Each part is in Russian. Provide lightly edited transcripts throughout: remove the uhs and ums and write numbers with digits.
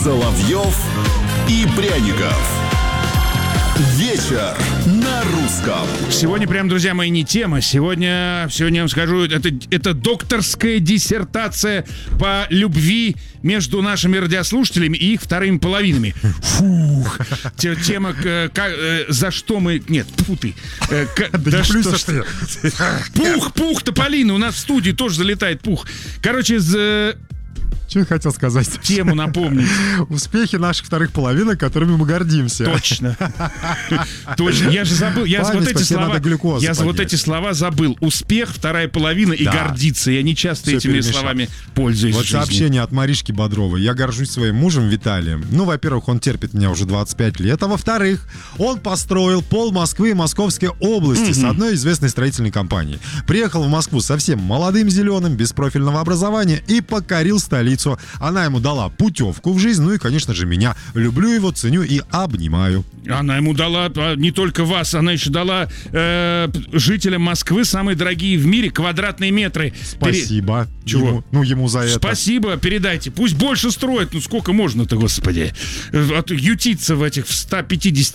Соловьев и Пряников. Вечер на русском. Сегодня прям, друзья мои, не тема. Сегодня я вам скажу, это докторская диссертация по любви между нашими радиослушателями и их вторыми половинами. Фух. Тема, за что мы... Нет, тьфу ты. Да что ж. Пух, тополина. У нас в студии тоже залетает пух. Короче, Что я хотел сказать? Тему напомнить. Успехи наших вторых половинок, которыми мы гордимся. Точно. Точно. Я же забыл. Я вот эти слова забыл. Успех, вторая половина и гордиться. Я не часто этими словами пользуюсь. Вот сообщение от Маришки Бодровой. Я горжусь своим мужем Виталием. Ну, во-первых, он терпит меня уже 25 лет. А во-вторых, он построил пол Москвы и Московской области с одной известной строительной компанией. Приехал в Москву совсем молодым, зеленым, без профильного образования и покорил столицу. Она ему дала путевку в жизнь, ну и, конечно же, меня. Люблю его, ценю и обнимаю. Она ему дала не только вас, она еще дала жителям Москвы самые дорогие в мире квадратные метры. Спасибо. Чего? Ему за это. Спасибо, передайте. Пусть больше строят. Ну сколько можно-то, господи. Ютиться в этих 150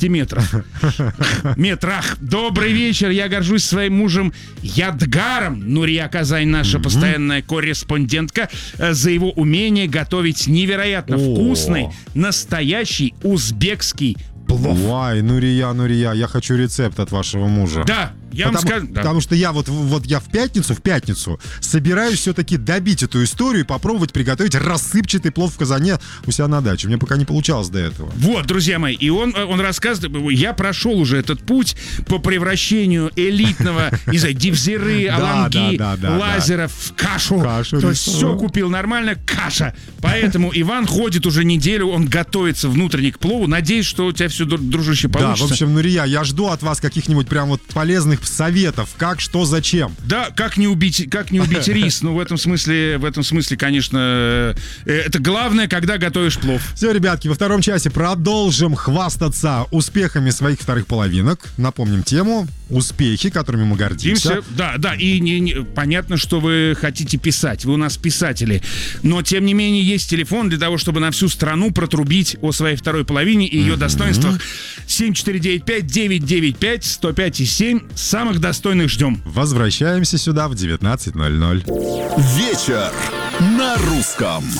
метрах. Добрый вечер. Я горжусь своим мужем Ядгаром. Нурия Казань, наша постоянная корреспондентка, за его умение готовить невероятно вкусный, настоящий узбекский плов. Ой, Нурия, я хочу рецепт от вашего мужа. Да, я вам скажу. Потому что я я в пятницу собираюсь все-таки добить эту историю и попробовать приготовить рассыпчатый плов в казане у себя на даче. Мне пока не получалось до этого. Вот, друзья мои, и он рассказывает, я прошел уже этот путь по превращению элитного, не знаю, дивзиры, аланги, лазеров в кашу. То есть все купил нормально, каша. Поэтому Иван ходит уже неделю, он готовится внутренне к плову. Надеюсь, что у тебя все, дружище, получится. Да, в общем, Нурия, я жду от вас каких-нибудь прям вот полезных советов, как, что, зачем. Да, как не убить рис. Ну, в этом смысле, конечно, это главное, когда готовишь плов. Все, ребятки, во втором часе продолжим хвастаться успехами своих вторых половинок. Напомним тему. Успехи, которыми мы гордимся. Да, и понятно, что вы хотите писать. Вы у нас писатели. Но, тем не менее, есть телефон для того, чтобы на всю страну протрубить о своей второй половине и ее достоинствах. 7495-995-105,7. Самых достойных ждем. Возвращаемся сюда в 19:00. Вечер на русском.